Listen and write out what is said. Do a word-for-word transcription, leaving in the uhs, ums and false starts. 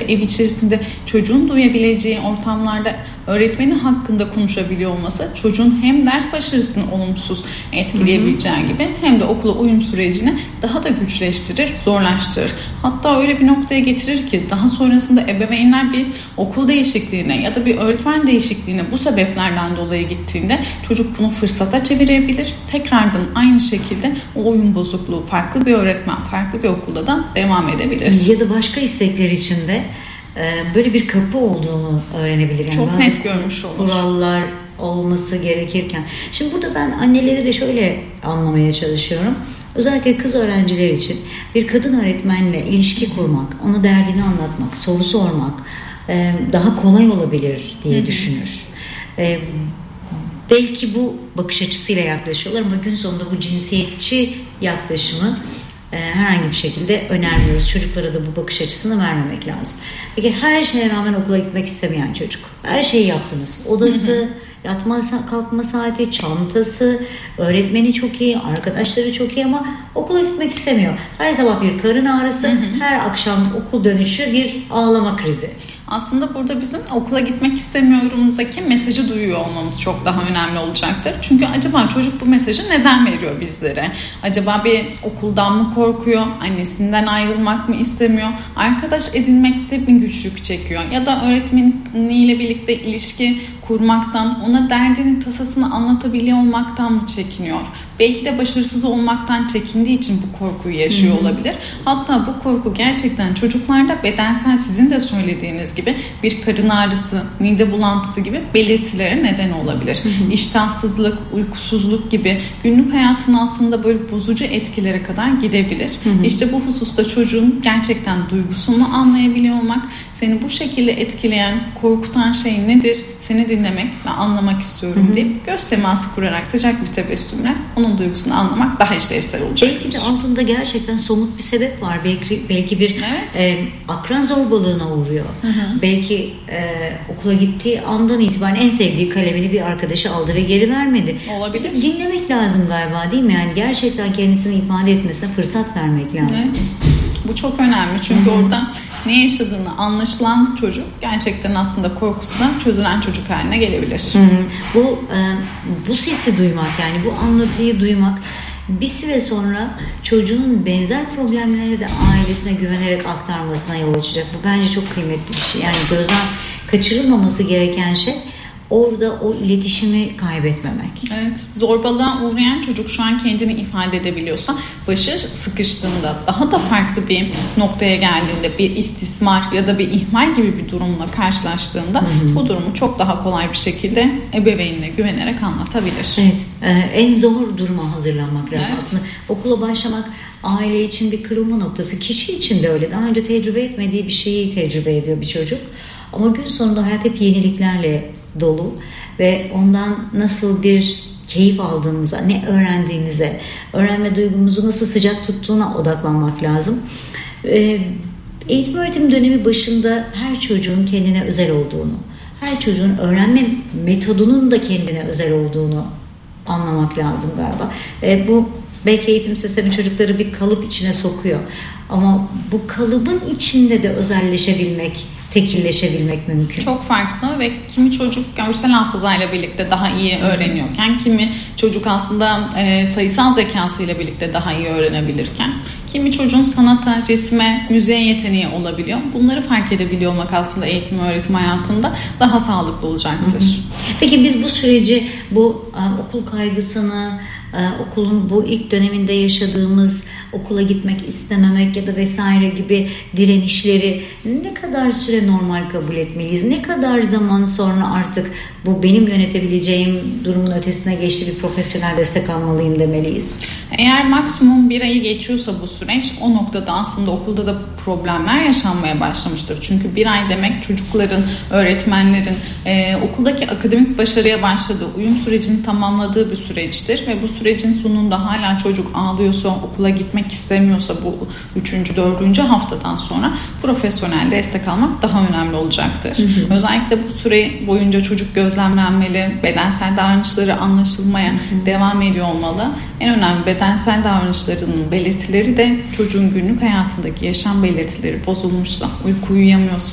ev içerisinde çocuğun duyabileceği ortamlarda öğretmeni hakkında konuşabiliyor olması çocuğun hem ders başarısını olumsuz etkileyebileceği gibi hem de okula uyum sürecini daha da güçleştirir, zorlaştırır. Hatta öyle bir noktaya getirir ki daha sonrasında ebeveynler bir okul değişikliğine ya da bir öğretmen değişikliğine bu sebeplerden dolayı gittiğinde çocuk bunu fırsata çevirebilir. Tekrardan aynı şekilde o uyum bozukluğu farklı bir öğretmen, farklı bir okulda da devam edebilir. Ya da başka istekler içinde böyle bir kapı olduğunu öğrenebilir. Yani çok net görmüş olur. Kurallar olması gerekirken. Şimdi burada ben anneleri de şöyle anlamaya çalışıyorum. Özellikle kız öğrenciler için bir kadın öğretmenle ilişki kurmak, ona derdini anlatmak, soru sormak daha kolay olabilir diye Hı-hı. düşünür. Belki bu bakış açısıyla yaklaşıyorlar ama gün sonunda bu cinsiyetçi yaklaşımı herhangi bir şekilde önermiyoruz. Çocuklara da bu bakış açısını vermemek lazım. Peki her şeye rağmen okula gitmek istemeyen çocuk. Her şeyi yaptınız. Odası, hı hı. yatma kalkma saati, çantası, öğretmeni çok iyi, arkadaşları çok iyi ama okula gitmek istemiyor. Her sabah bir karın ağrısı, hı hı. her akşam okul dönüşü bir ağlama krizi. Aslında burada bizim okula gitmek istemiyorumdaki mesajı duyuyor olmamız çok daha önemli olacaktır. Çünkü acaba çocuk bu mesajı neden veriyor bizlere? Acaba bir okuldan mı korkuyor? Annesinden ayrılmak mı istemiyor? Arkadaş edinmekte mi güçlük çekiyor? Ya da öğretmeniyle birlikte ilişki kurmaktan, ona derdini, tasasını anlatabiliyor olmaktan mı çekiniyor? Belki de başarısız olmaktan çekindiği için bu korkuyu yaşıyor Hı-hı. olabilir. Hatta bu korku gerçekten çocuklarda bedensel, sizin de söylediğiniz gibi bir karın ağrısı, mide bulantısı gibi belirtilere neden olabilir. Hı-hı. İştahsızlık, uykusuzluk gibi günlük hayatın aslında böyle bozucu etkilere kadar gidebilir. Hı-hı. İşte bu hususta çocuğun gerçekten duygusunu anlayabiliyor olmak, seni bu şekilde etkileyen, korkutan şey nedir? Seni dinlemek ve anlamak istiyorum Hı-hı. deyip göz teması kurarak sıcak bir tebessümle onun duygusunu anlamak daha işlevsel olacaktır. Belki de altında gerçekten somut bir sebep var. Belki belki bir evet. e, akran zorbalığına uğruyor. Hı-hı. Belki e, okula gittiği andan itibaren en sevdiği kalemini bir arkadaşı aldı ve geri vermedi. Olabilir. Dinlemek lazım galiba, değil mi? Yani gerçekten kendisini ifade etmesine fırsat vermek lazım. Evet. Bu çok önemli çünkü Hı-hı. orada ne yaşadığını anlaşılan çocuk gerçekten aslında korkusundan çözülen çocuk haline gelebilir. Hı-hı. Bu e, bu sesi duymak, yani bu anlatıyı duymak bir süre sonra çocuğun benzer problemleri de ailesine güvenerek aktarmasına yol açacak. Bu bence çok kıymetli bir şey. Yani gözden kaçırılmaması gereken şey orada o iletişimi kaybetmemek. Evet. Zorbalığa uğrayan çocuk şu an kendini ifade edebiliyorsa, başı sıkıştığında, daha da farklı bir noktaya geldiğinde, bir istismar ya da bir ihmal gibi bir durumla karşılaştığında hı hı. bu durumu çok daha kolay bir şekilde ebeveynine güvenerek anlatabilir. Evet. E, en zor duruma hazırlanmak lazım. Evet. Aslında okula başlamak aile için bir kırılma noktası. Kişi için de öyle. Daha önce tecrübe etmediği bir şeyi tecrübe ediyor bir çocuk. Ama gün sonunda hayat hep yeniliklerle dolu ve ondan nasıl bir keyif aldığımıza, ne öğrendiğimize, öğrenme duygumuzu nasıl sıcak tuttuğuna odaklanmak lazım. Eğitim öğretim dönemi başında her çocuğun kendine özel olduğunu, her çocuğun öğrenme metodunun da kendine özel olduğunu anlamak lazım galiba. Bu belki eğitim sistemi çocukları bir kalıp içine sokuyor. Ama bu kalıbın içinde de özelleşebilmek, tekilleşebilmek mümkün. Çok farklı ve kimi çocuk görsel hafızayla birlikte daha iyi öğreniyorken, kimi çocuk aslında e, sayısal zekasıyla birlikte daha iyi öğrenebilirken, kimi çocuğun sanata, resme, müziğe yeteneği olabiliyor. Bunları fark edebiliyor olmak aslında eğitim öğretim hayatında daha sağlıklı olacaktır. Hı hı. Peki biz bu süreci, bu um, okul kaygısını, okulun bu ilk döneminde yaşadığımız okula gitmek istememek ya da vesaire gibi direnişleri ne kadar süre normal kabul etmeliyiz? Ne kadar zaman sonra artık bu benim yönetebileceğim durumun ötesine geçti, bir profesyonel destek almalıyım demeliyiz? Eğer maksimum bir ayı geçiyorsa bu süreç, o noktada aslında okulda da problemler yaşanmaya başlamıştır. Çünkü bir ay demek çocukların, öğretmenlerin e, okuldaki akademik başarıya başladığı, uyum sürecini tamamladığı bir süreçtir ve bu sürecin sonunda hala çocuk ağlıyorsa, okula gitmek istemiyorsa bu üçüncü, dördüncü haftadan sonra profesyonel destek almak daha önemli olacaktır. Hı hı. Özellikle bu süre boyunca çocuk gözlemlenmeli, bedensel davranışları anlaşılmaya hı hı. devam ediyor olmalı. En önemli bedensel davranışlarının belirtileri de çocuğun günlük hayatındaki yaşam belirtileri bozulmuşsa, uyku uyuyamıyorsa,